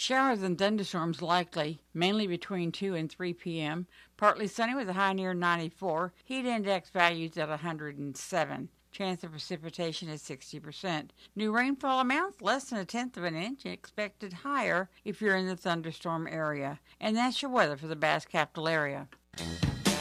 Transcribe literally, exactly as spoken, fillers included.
Showers and thunderstorms likely, mainly between two and three p m Partly sunny with a high near ninety-four. Heat index values at one hundred seven. Chance of precipitation is sixty percent. New rainfall amounts less than a tenth of an inch, expected higher if you're in the thunderstorm area. And that's your weather for the Bass Capital area.